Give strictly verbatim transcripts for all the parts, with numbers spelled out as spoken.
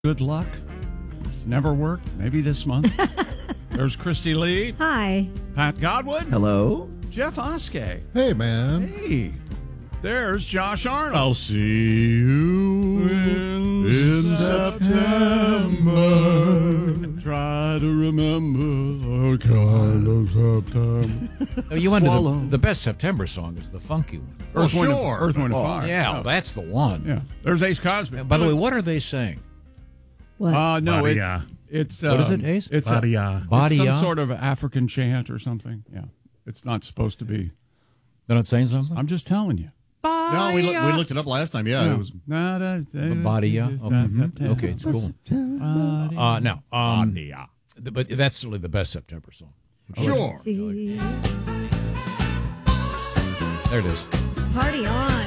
Good luck. It's never worked. Maybe this month. There's Christy Lee. Hi. Pat Godwin. Hello. Jeff Oskey. Hey, man. Hey. There's Josh Arnold. I'll see you in, in September. Try to remember the kind of September. Oh, you went to the, the best September song is the funky one. Earth, Oh, Wind, sure. and, Earth, Wind, and Oh, Fire. Yeah, well, that's the one. Yeah. There's Ace Cosby. By the way, what are they saying? What? Uh, no, it's, Badia. it's What is um, it, Ace? It's, a, Badia. it's Badia? some sort of African chant or something. Yeah. It's not supposed to be. They're not saying something? I'm just telling you. No, we, look, we looked it up last time. Yeah, Yeah. it was Badia? Oh, mhm. Okay, it's cool. Uh, no. Um, Badia. th- but that's really the best September song. Sure. See, There it is. party on.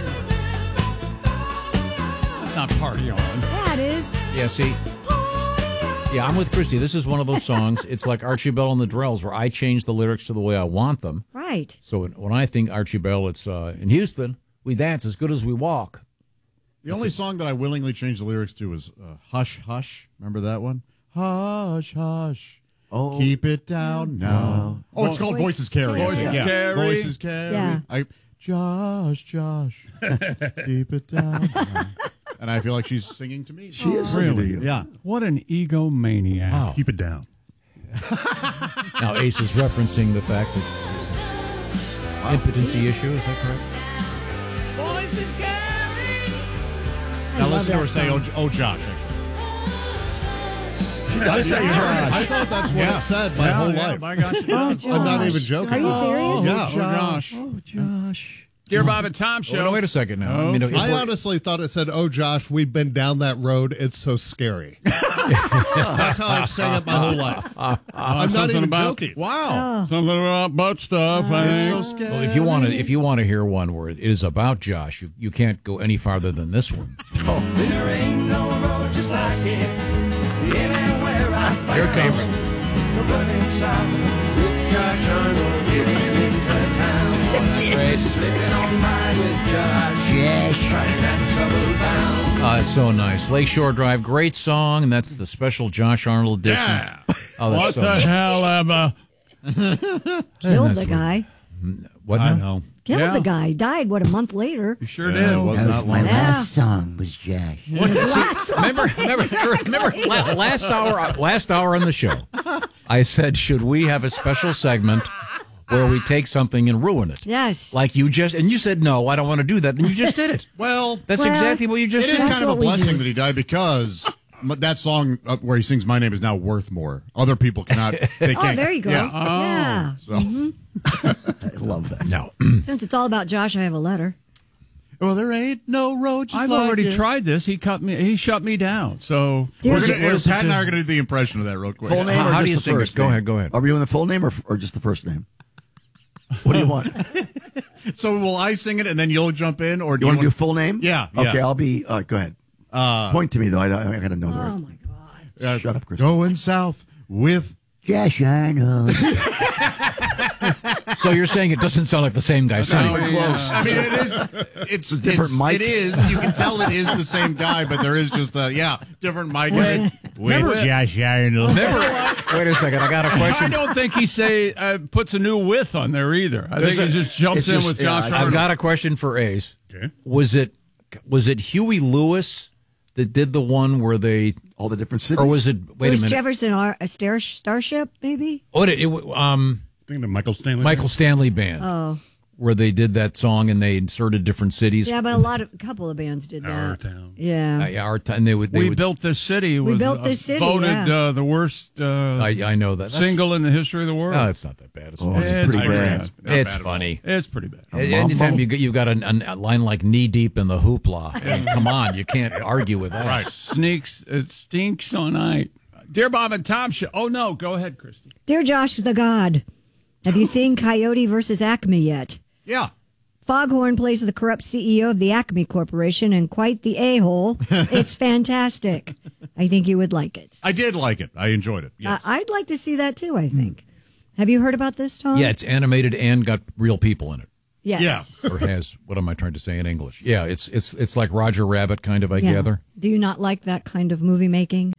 Not party on. Yeah, it is. Yeah, see. Yeah, I'm with Christy. This is one of those songs. It's like Archie Bell and the Drells, where I change the lyrics to the way I want them. Right. So when, when I think Archie Bell, it's uh, in Houston, we dance as good as we walk. The only song that I willingly changed the lyrics to was uh, Hush, Hush. Remember that one? Hush, Hush. Oh. Keep it down now. Oh, it's called Voice- Voices Carry. Voices yeah. Carry. Voices Carry. Yeah. I, Josh, Josh. Keep it down now. And I feel like she's singing to me. She is singing Really? to you. Yeah. What an egomaniac. Wow. Keep it down. Now Ace is referencing the fact that there's impotency issue. Is that correct? I Now love listen to that her say, oh, song. oh Josh. actually. I say Josh. I thought that's what it said my Yeah, whole yeah, life. by gosh, it Oh, does. Josh. I'm not even joking. Are you serious? Yeah. Oh, Josh. Oh, Josh. Dear Bob and Tom Show. Oh, no, wait a second now. I mean, if I we're- honestly thought it said, "Oh, Josh, we've been down that road. It's so scary." That's how I've sang it my whole life. I'm not something even about- joking. Wow. Something about butt stuff, I It's think. so scary. well, if you want to, if you want to hear one where it is about Josh, you, you can't go any farther than this one. There ain't no road just like it. Anywhere I find Here it comes. running south with Josh Arnold getting into town. Great. Slipping on by with Josh. Josh. Trying that trouble bound. Uh, it's so nice. Lakeshore Drive, great song, and that's the special Josh Arnold edition. Yeah. Oh, that's What so the hell, Emma? Killed that's the guy. What I now? know. Killed Yeah. the guy. Died, what, a month later? You sure Yeah, did. it was That not was my long. last song was Josh. His last song. Remember, remember, remember la- last hour, last hour on the show, I said, should we have a special segment where we take something and ruin it? Yes. Like you just, and you said, no, I don't want to do that. And you just did it. Well, That's Well, exactly what you just it is did. That's kind of a what we blessing do. that he died because m- that song uh, where he sings "My Name Is Now Worth More." Other people cannot. They Oh, can't. there you go. Yeah. Yeah. So, I love that. No. Since it's all about Josh, I have a letter. well, there ain't no road just I've like already it. tried this. He cut me. He shut me down. So We're There's- gonna, what is it Pat and to- I are going to do the impression of that real quick. Full name How- or how do just you the sing it? first Go name? ahead, go ahead. Are we doing the full name or, or just the first name? What do you want? So will I sing it and then you'll jump in, or do You you want to do want full name? Yeah, Okay, yeah. I'll be. All right, go ahead. Uh, Point to me though. I, I, I got to know the Oh, word. my God. uh, Shut up, Chris. Going south with. Josh Arnold. So you're saying it doesn't sound like the same guy singing. No, close. I mean, it is. It's, a different it's- mic. It is. You can tell it is the same guy, but there is just a yeah different mic. Wait. with Josh Arnold. Wait a second, I got a I question. don't think he say uh, puts a new with on there either. I think There's he a- just jumps it's in just- with yeah, Josh I- I've Arnold. got a question for Ace. Okay. Was it was it Huey Lewis that did the one where they, All the different cities. or was it? Wait it was a minute. Jefferson Ar- a star- Starship, maybe? Oh, it, it, um, Thinking of Michael Stanley. Michael Stanley Band, Oh. where they did that song and they inserted different cities. Yeah, but a lot of, a couple of bands did that. Our town. Yeah. Uh, yeah, our time they would. They We would, built this city. Was built uh, this city, Voted yeah. uh, the worst uh, I, I know that. That's- single in the history of the world. No, it's not that bad. It's, Oh, funny. it's It's pretty pretty bad. bad. Not It's bad at all. funny. It's pretty bad. Anytime you, you've got a, a line like knee deep in the hoopla, and come on, you can't argue with that. Right. Sneaks. It stinks on night. Dear Bob and Tom Show. Oh no, go ahead, Christy. Dear Josh the God, have you seen Coyote versus Acme yet? Yeah. Foghorn plays the corrupt C E O of the Acme Corporation and quite the a-hole. It's fantastic. I think you would like it. I did like it. I enjoyed it. Yes. Uh, I'd like to see that too, I think. Have you heard about this, Tom? Yeah, it's animated and got real people in it. Yes. Yeah. or has. What am I trying to say in English? Yeah, it's it's it's like Roger Rabbit, kind of. I Yeah. gather. Do you not like that kind of movie making?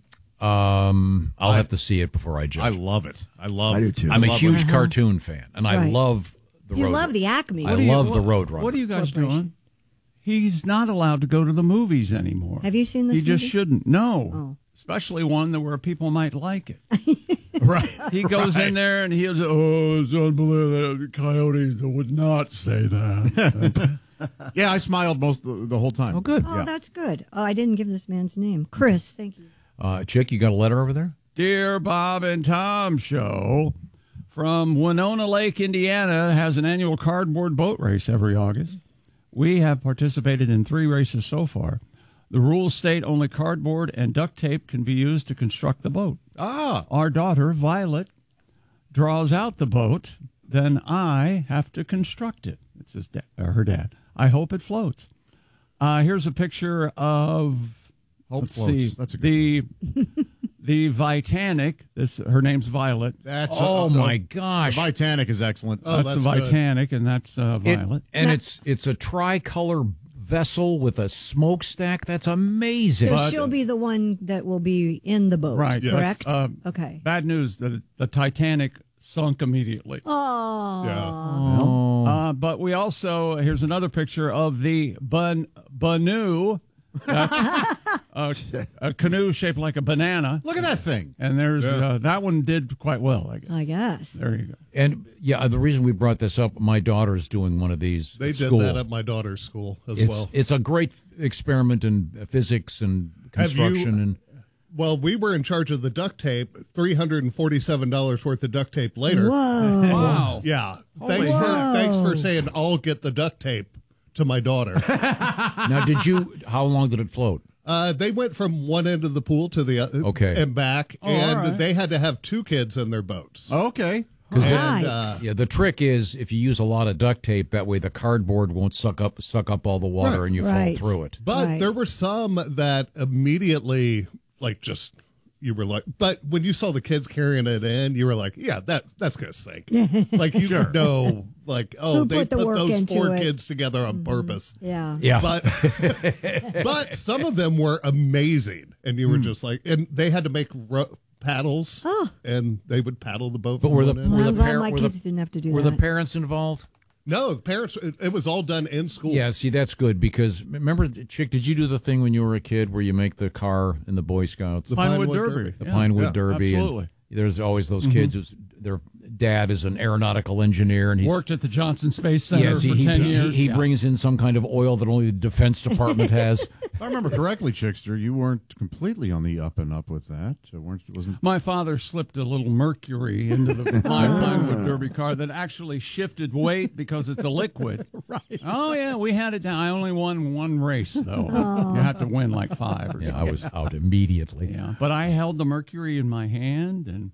Um, I'll I- have to see it before I judge. I love it. I love I do too. I'm a love huge it. cartoon fan, and I Right. love the You road. love the Acme. I What do you- love the what- Road Runner. What are you guys Corporation. doing? He's not allowed to go to the movies anymore. Have you seen this He just movie? shouldn't. No. Oh. Especially one that where people might like it. Right. He goes in there and he'll say, oh, it's unbelievable. The Coyotes would not say that. Yeah, I smiled most the, the whole time. Oh, good. Oh, Yeah. that's good. Oh, I didn't give this man's name. Chris, thank you. Uh, Chick, you got a letter over there? Dear Bob and Tom Show from Winona Lake, Indiana, has an annual cardboard boat race every August. We have participated in three races so far. The rules state only cardboard and duct tape can be used to construct the boat. Ah, Our daughter, Violet, draws out the boat. Then I have to construct it. It's his dad, or her dad. I hope it floats. Uh, here's a picture of Hope let's floats. see, That's a good the the Vitanic. This her name's Violet. that's Oh, a, my The gosh. Vitanic is excellent. Oh, that's, the that's good. Vitanic, and that's uh, It- Violet. and it's it's a tricolor vessel with a smokestack. That's amazing. So But- she'll be the one that will be in the boat, Right, correct? but, uh, okay. Bad news: the the Titanic sunk immediately. Oh. Yeah. Uh, but we also here's another picture of the ban- Banu. That's a, a canoe shaped like a banana, Look at that thing. and there's Yeah. uh, that one did quite well. I guess. I guess. There you go. And yeah, the reason we brought this up, my daughter's doing one of these. They at did school. that at my daughter's school as It's well. it's a great experiment in physics and Have you- construction and. Well, we were in charge of the duct tape. three hundred forty-seven dollars worth of duct tape later. Whoa. Wow. Yeah. Holy Thanks for Whoa. thanks for saying I'll get the duct tape to my daughter. Now, did you? How long did it float? Uh, they went from one end of the pool to the other Okay. and back, Oh, and all right. they had to have two kids in their boats. Okay. And, Right. uh, Yeah, the trick is if you use a lot of duct tape, that way the cardboard won't suck up suck up all the water Right. and you Right. fall through it. but Right. there were some that immediately, like, just you were like, but when you saw the kids carrying it in, you were like, yeah, that that's gonna sink. Like you know, like oh, Who they put the put work those into four it? kids together on purpose. Yeah. Yeah, But but some of them were amazing, and you were just like, and they had to make ro- paddles, Oh. and they would paddle the boat. but from were the one end. were Well, the, I'm glad par- my were kids the, didn't have to do were that. the parents involved? No, the parents. It, it was all done in school. Yeah, see, that's good because remember, Chick, did you do the thing when you were a kid where you make the car in the Boy Scouts, The Pinewood, Pinewood Derby. Derby. the Yeah. Pinewood yeah, Derby? absolutely. And there's always those kids whose their dad is an aeronautical engineer and he's Worked at the Johnson Space Center yes, he, for he, ten he- years. he Yeah. brings in some kind of oil that only the Defense Department has. If I remember correctly, Chickster, you weren't completely on the up and up with that. Uh, weren't wasn't My father slipped a little mercury into the my Pinewood Derby car that actually shifted weight because it's a liquid. Right. Oh yeah, we had it down. I only won one race though. You have to win like five. Or Yeah, I was out immediately. Yeah, but I held the mercury in my hand, and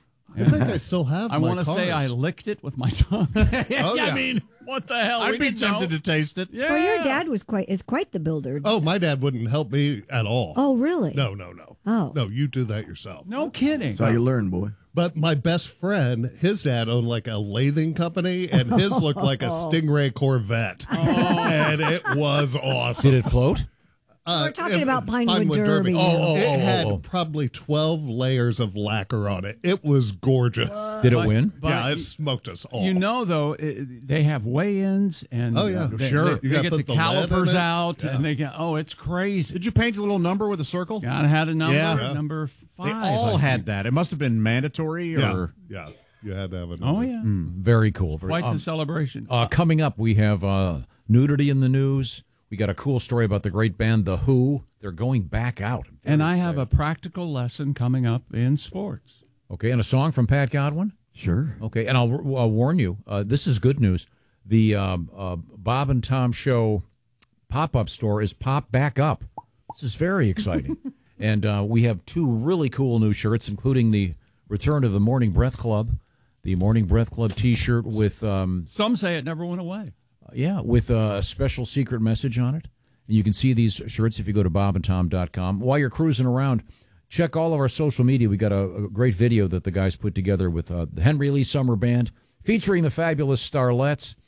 I think I still have. I want want to say I licked it with my tongue. Oh, I yeah. mean, what the hell? I'd We be didn't know. tempted to taste it. Yeah. Well, your dad was quite is quite the builder. Oh, my dad wouldn't help me at all. Oh, really? No, no, no. Oh. No, you do that yourself. No kidding. That's how you learn, boy. But my best friend, his dad owned like a lathing company, and his looked like a Stingray Corvette. And it was awesome. Did it float? Uh, We're talking it- about Pinewood Derby now. Oh, oh, it oh, had oh. probably twelve layers of lacquer on it. It was gorgeous. Did it But- win? but yeah, you- it smoked us all. You know, though, it, they have weigh-ins, and Oh, yeah. uh, they, Sure. they, You they gotta get the put the lead calipers in it. out, Yeah. and they get oh, it's crazy. Did you paint a little number with a circle? God had a number, Yeah. Yeah. number five. They all I had think. that. It must have been mandatory, yeah, or yeah, you had to have it. Oh yeah, Very cool. Very, quite um, the celebration. Uh, coming up, we have uh, nudity in the news. We got a cool story about the great band The Who. They're going back out. I'm very and I have a excited. practical lesson coming up in sports. Okay, and a song from Pat Godwin. Sure. Okay, and I'll uh, warn you, uh, this is good news. The um, uh, Bob and Tom Show pop-up store is popped back up. This is very exciting. And uh, we have two really cool new shirts, including the return of the Morning Breath Club, the Morning Breath Club T-shirt with, um, Some say it never went away. yeah, with a special secret message on it. And you can see these shirts if you go to bob and tom dot com. While you're cruising around, check all of our social media. We got a, a great video that the guys put together with uh, the Henry Lee Summer Band featuring the fabulous Starlets.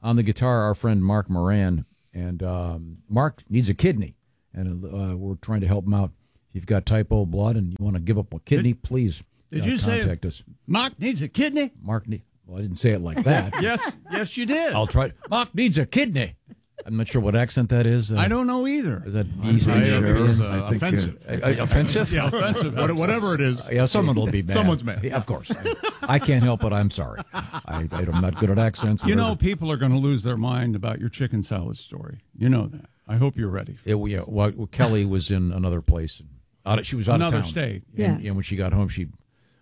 on the guitar, our friend Mark Moran. And um, Mark needs a kidney, and uh, we're trying to help him out. If you've got type O blood and you want to give up a kidney, did, please did uh, you contact say us. Mark needs a kidney? Mark need, well, I didn't say it like that. yes, yes, you did. I'll try. Mark needs a kidney. I'm not sure what accent that is. Uh, I don't know either. Is that I'm easy? not sure. It's, uh, I think, offensive. Uh, uh, offensive? Yeah, offensive. What- Whatever it is. Uh, yeah, someone will be mad. Someone's mad. Yeah, of course. I, I can't help it. I'm sorry. I, I'm not good at accents. You know, whatever. people are going to lose their mind about your chicken salad story. You know that. I hope you're ready. It, yeah, well, Kelly was in another place. Out of, she was out Another of town. state. And, Yes. and when she got home, she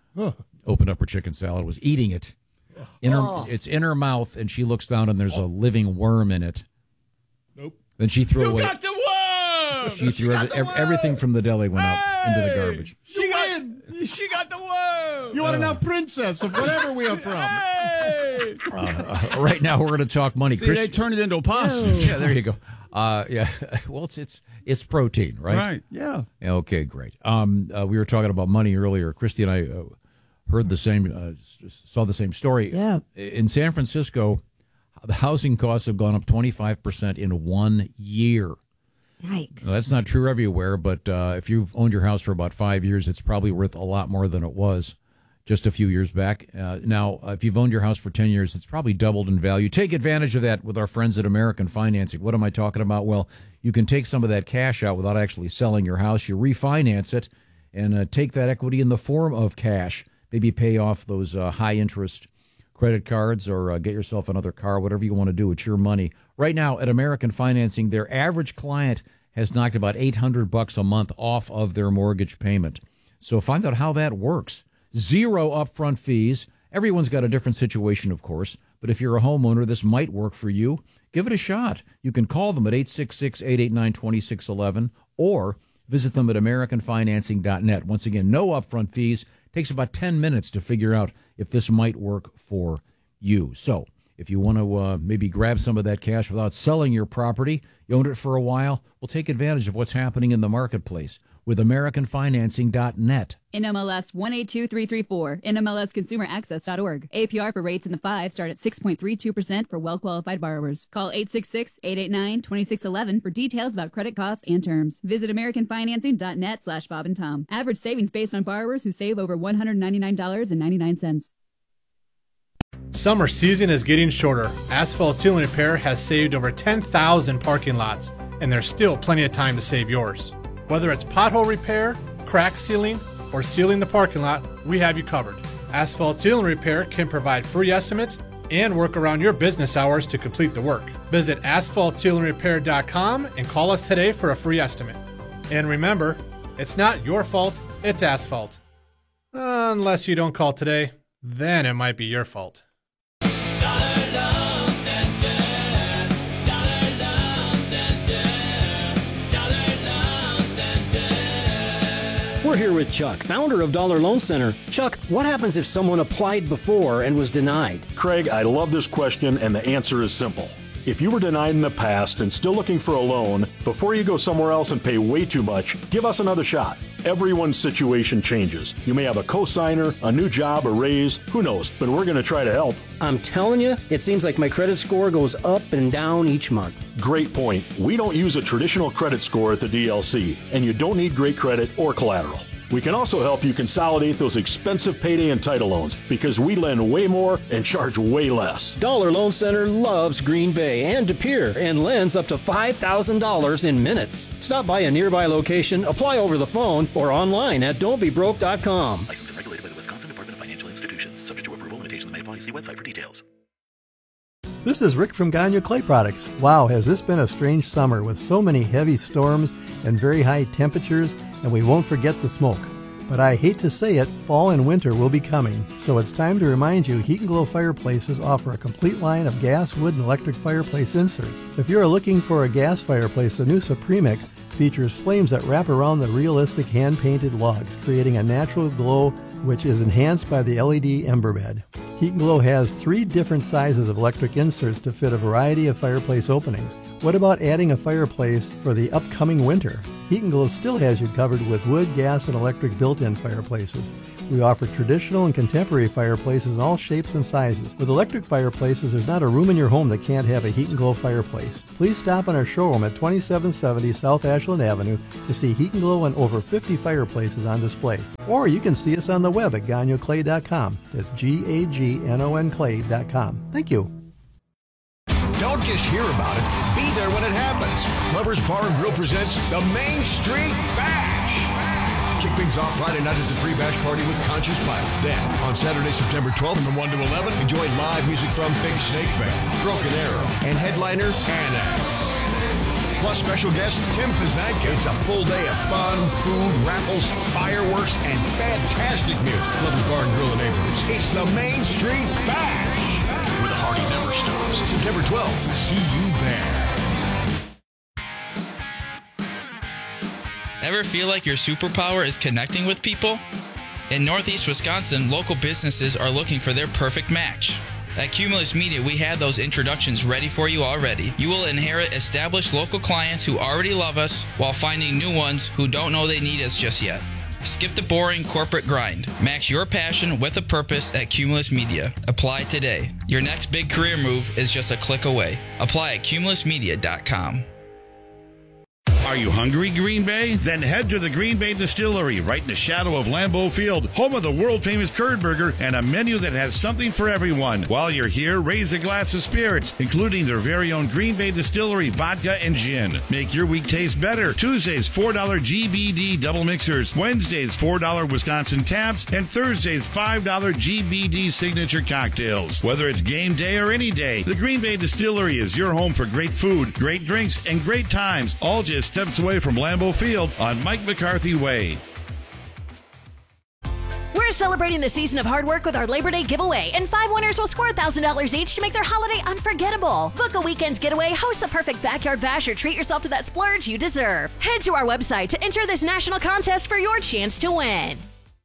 opened up her chicken salad, was eating it. In her, It's in her mouth, and she looks down, and there's a living worm in it. Nope. Then she threw You away. got the worm! She threw every, ev- everything from the deli went out into the garbage. She got, she got the worm! You are now princess of whatever we are from. Hey! Uh, right now, we're going to talk money. See, Chris- they turned it into a pasta. yeah, there you go. Uh, yeah, well, it's it's it's protein, right? Right, yeah. Okay, great. Um, uh, we were talking about money earlier. Christy and I uh, heard the same, uh, s- saw the same story. Yeah. In San Francisco, the housing costs have gone up twenty-five percent in one year. Yikes. Now, that's not true everywhere, but uh, if you've owned your house for about five years, it's probably worth a lot more than it was just a few years back. Uh, now, uh, if you've owned your house for ten years, it's probably doubled in value. Take advantage of that with our friends at American Financing. What am I talking about? Well, you can take some of that cash out without actually selling your house. You refinance it and uh, take that equity in the form of cash. Maybe pay off those uh, high-interest credit cards or uh, get yourself another car, whatever you want to do. It's your money. Right now at American Financing, their average client has knocked about eight hundred bucks a month off of their mortgage payment. So find out how that works. Zero upfront fees. Everyone's got a different situation, of course, but if you're a homeowner, this might work for you. Give it a shot. You can call them at eight six six, eight eight nine, two six one one or visit them at american financing dot net. Once again, no upfront fees. Takes about ten minutes to figure out if this might work for you. So if you want to uh, maybe grab some of that cash without selling your property, you owned it for a while, well, take advantage of what's happening in the marketplace with american financing dot net. N M L S one eight two three three four, N M L S consumer access dot org. A P R for rates in the five start at six point three two percent for well-qualified borrowers. Call eight six six, eight eight nine, two six one one for details about credit costs and terms. Visit american financing dot net slash Bob and Tom. Average savings based on borrowers who save over one hundred ninety-nine dollars and ninety-nine cents. Summer season is getting shorter. Asphalt Seal and Repair has saved over ten thousand parking lots, and there's still plenty of time to save yours. Whether it's pothole repair, crack sealing, or sealing the parking lot, we have you covered. Asphalt Seal and Repair can provide free estimates and work around your business hours to complete the work. Visit asphalt seal and repair dot com and call us today for a free estimate. And remember, it's not your fault, it's asphalt. Unless you don't call today, then it might be your fault. We're here with Chuck, founder of Dollar Loan Center. Chuck, what happens if someone applied before and was denied? Craig, I love this question, and the answer is simple. If you were denied in the past and still looking for a loan, before you go somewhere else and pay way too much, give us another shot. Everyone's situation changes. You may have a cosigner, a new job, a raise, who knows, but we're going to try to help. I'm telling you, it seems like my credit score goes up and down each month. Great point. We don't use a traditional credit score at the D L C, and you don't need great credit or collateral. We can also help you consolidate those expensive payday and title loans because we lend way more and charge way less. Dollar Loan Center loves Green Bay and De Pere and lends up to five thousand dollars in minutes. Stop by a nearby location, apply over the phone, or online at don't be broke dot com. Licensed and regulated by the Wisconsin Department of Financial Institutions. Subject to approval, limitations may apply. See website for details. This is Rick from Gagne Clay Products. Wow, has this been a strange summer with so many heavy storms and very high temperatures, and we won't forget the smoke. But I hate to say it, fall and winter will be coming, so it's time to remind you Heat and Glow Fireplaces offer a complete line of gas, wood, and electric fireplace inserts. If you're looking for a gas fireplace, the new Supremix features flames that wrap around the realistic hand-painted logs, creating a natural glow which is enhanced by the L E D ember bed. Heat and Glow has three different sizes of electric inserts to fit a variety of fireplace openings. What about adding a fireplace for the upcoming winter? Heat and Glow still has you covered with wood, gas, and electric built-in fireplaces. We offer traditional and contemporary fireplaces in all shapes and sizes. With electric fireplaces, there's not a room in your home that can't have a Heat and Glow fireplace. Please stop in our showroom at twenty-seven seventy South Ashland Avenue to see Heat and Glow and over fifty fireplaces on display. Or you can see us on the web at gagno clay dot com. That's G A G N O N clay dot com. Thank you. Don't just hear about it. Be there when it happens. Glover's Bar and Grill presents the Main Street Bash. Kick things off Friday night at the pre-bash party with Conscious Pilot. Then, on Saturday, September twelfth, from one to eleven, enjoy live music from Big Snake Band, Broken Arrow, and headliner Annex. Plus special guest Tim Pizanka. It's a full day of fun, food, raffles, fireworks, and fantastic music. Glover's Bar and Grill in Abrams. It's the Main Street Bash. Where the party never stops. September twelfth. See you there. Ever feel like your superpower is connecting with people? In Northeast Wisconsin, local businesses are looking for their perfect match. At Cumulus Media, we have those introductions ready for you already. You will inherit established local clients who already love us while finding new ones who don't know they need us just yet. Skip the boring corporate grind. Match your passion with a purpose at Cumulus Media. Apply today. Your next big career move is just a click away. Apply at cumulus media dot com. Are you hungry, Green Bay? Then head to the Green Bay Distillery, right in the shadow of Lambeau Field, home of the world-famous curd burger and a menu that has something for everyone. While you're here, raise a glass of spirits, including their very own Green Bay Distillery vodka and gin. Make your week taste better. Tuesdays, four dollar G B D double mixers. Wednesdays, four dollar Wisconsin taps. And Thursdays, five dollar G B D signature cocktails. Whether it's game day or any day, the Green Bay Distillery is your home for great food, great drinks, and great times, all just steps away from Lambeau Field on Mike McCarthy Way. We're celebrating the season of hard work with our Labor Day giveaway, and five winners will score one thousand dollars each to make their holiday unforgettable. Book a weekend getaway, host the perfect backyard bash, or treat yourself to that splurge you deserve. Head to our website to enter this national contest for your chance to win.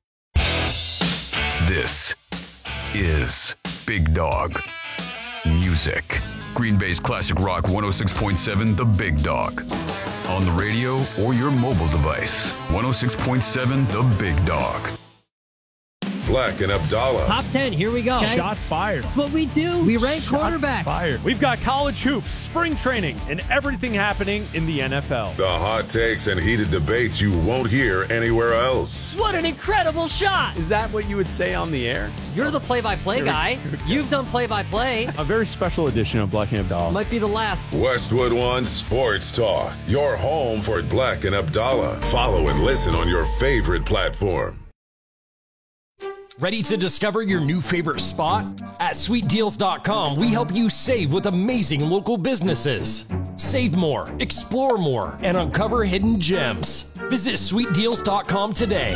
This is Big Dog Music. Green Bay's classic rock one oh six point seven, The Big Dog. On the radio or your mobile device. one oh six point seven, The Big Dog. Black and Abdallah. Top ten, here we go. Okay. Shots fired. That's what we do. We rank Shots quarterbacks. Fired. We've got college hoops, spring training, and everything happening in the N F L. The hot takes and heated debates you won't hear anywhere else. What an incredible shot. Is that what you would say on the air? You're the play-by-play guy. You've done play-by-play. A very special edition of Black and Abdallah. Might be the last. Westwood One Sports Talk. Your home for Black and Abdallah. Follow and listen on your favorite platform. Ready to discover your new favorite spot? At sweet deals dot com, we help you save with amazing local businesses. Save more, explore more, and uncover hidden gems. Visit sweet deals dot com today.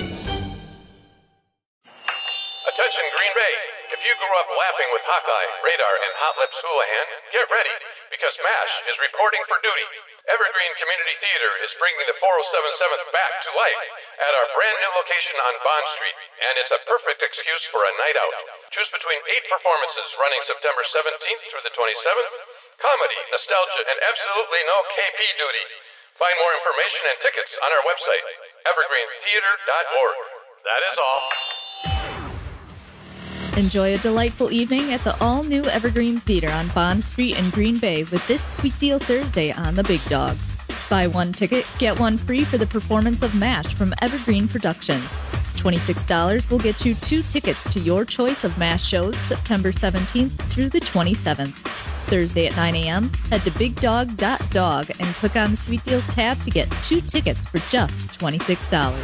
Attention Green Bay. If you grew up laughing with Hawkeye, Radar, and Hot Lips Houlihan, get ready, because MASH is reporting for duty. Evergreen Community Theater is bringing the four oh seven seventh back to life at our brand new location on Bond Street, and it's a perfect excuse for a night out. Choose between eight performances running September seventeenth through the twenty-seventh, comedy, nostalgia, and absolutely no K P duty. Find more information and tickets on our website, evergreen theater dot org. That is all. Enjoy a delightful evening at the all-new Evergreen Theater on Bond Street in Green Bay with this Sweet Deal Thursday on The Big Dog. Buy one ticket, get one free for the performance of MASH from Evergreen Productions. twenty-six dollars will get you two tickets to your choice of MASH shows September seventeenth through the twenty-seventh. Thursday at nine a.m., head to big dog dot dog and click on the Sweet Deals tab to get two tickets for just twenty-six dollars.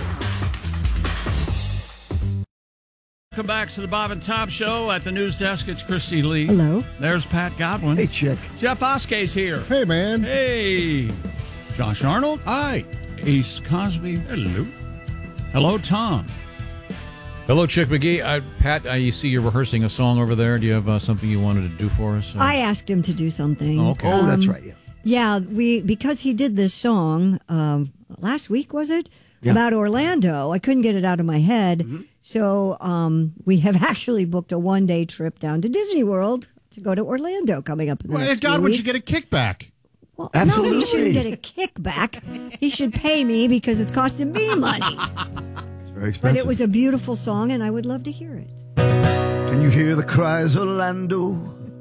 Welcome back to the Bob and Tom Show. At the news desk, it's Christy Lee. Hello. There's Pat Godwin. Hey, Chick. Jeff Oskay's here. Hey, man. Hey. Josh Arnold. Hi. Ace Cosby. Hello. Hello, Tom. Hello, Chick McGee. I, Pat, I see you're rehearsing a song over there. Do you have uh, something you wanted to do for us? I asked him to do something. Oh, okay. Oh, that's Um, right. Yeah. Yeah, we because he did this song um, last week, was it? Yeah. About Orlando. I couldn't get it out of my head. Mm-hmm. So um, we have actually booked a one-day trip down to Disney World to go to Orlando coming up in the Well, next God, few would weeks. you get a kickback? Well, Absolutely. No, he shouldn't get a kickback. He should pay me because it's costing me money. It's very expensive. But it was a beautiful song, and I would love to hear it. Can you hear the cries, Orlando?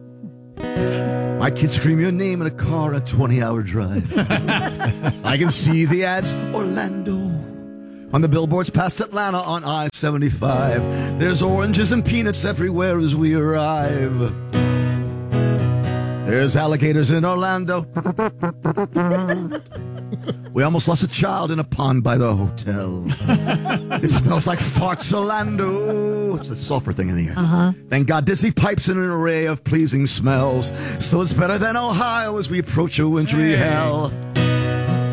My kids scream your name in a car, a twenty-hour drive. I can see the ads, Orlando, on the billboards past Atlanta on I seventy-five. There's oranges and peanuts everywhere as we arrive. There's alligators in Orlando. We almost lost a child in a pond by the hotel. It smells like farts, Orlando. It's that sulfur thing in the air. Uh-huh. Thank God Disney pipes in an array of pleasing smells. Still, it's better than Ohio as we approach a wintry Hey. hell.